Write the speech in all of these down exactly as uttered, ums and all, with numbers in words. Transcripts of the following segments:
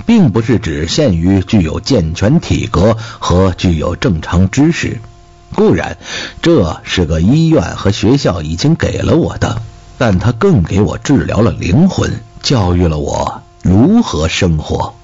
并不是只限于具有健全体格和具有正常知识。固然，这是个医院和学校已经给了我的，但它更给我治疗了灵魂，教育了我如何生活。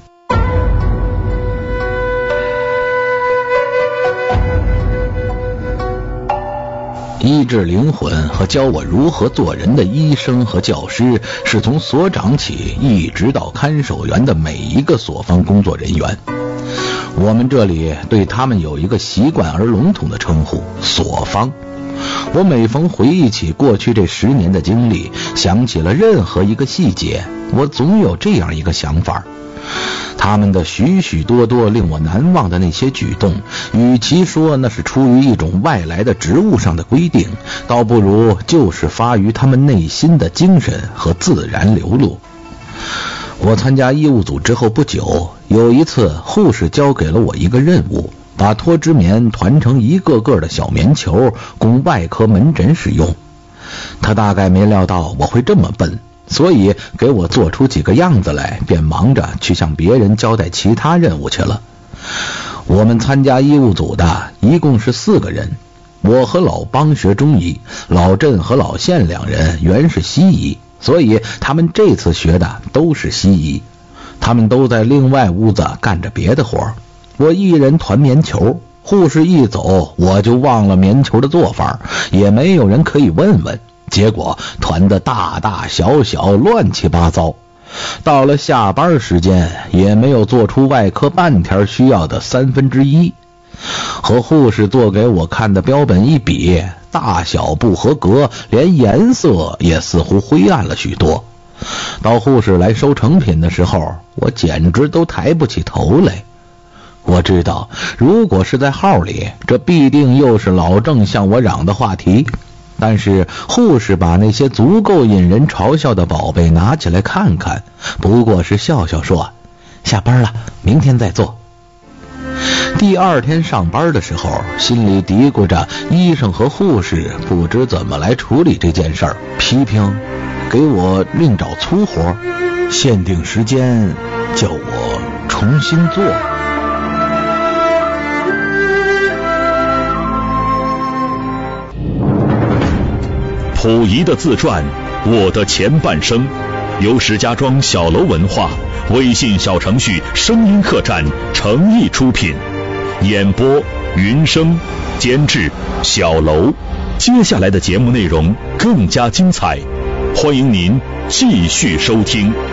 医治灵魂和教我如何做人的医生和教师，是从所长起一直到看守员的每一个所方工作人员。我们这里对他们有一个习惯而笼统的称呼，所方。我每逢回忆起过去这十年的经历，想起了任何一个细节，我总有这样一个想法：他们的许许多多令我难忘的那些举动，与其说那是出于一种外来的职务上的规定，倒不如就是发于他们内心的精神和自然流露。我参加医务组之后不久，有一次护士交给了我一个任务，把脱脂棉团成一个个的小棉球，供外科门诊使用。他大概没料到我会这么笨，所以给我做出几个样子来，便忙着去向别人交代其他任务去了。我们参加医务组的一共是四个人，我和老邦学中医，老郑和老宪两人原是西医，所以他们这次学的都是西医。他们都在另外屋子干着别的活，我一人团棉球，护士一走我就忘了棉球的做法，也没有人可以问问，结果团得大大小小乱七八糟。到了下班时间，也没有做出外科半天需要的三分之一。和护士做给我看的标本一比，大小不合格，连颜色也似乎灰暗了许多。到护士来收成品的时候，我简直都抬不起头来。我知道，如果是在号里，这必定又是老郑向我嚷的话题。但是护士把那些足够引人嘲笑的宝贝拿起来看看，不过是笑笑说：“下班了，明天再做。”第二天上班的时候，心里嘀咕着医生和护士不知怎么来处理这件事儿，批评给我另找粗活，限定时间叫我重新做。 溥仪的自传《我的前半生》，由石家庄小楼文化微信小程序声音客栈诚意出品，演播云生，监制小楼。接下来的节目内容更加精彩，欢迎您继续收听。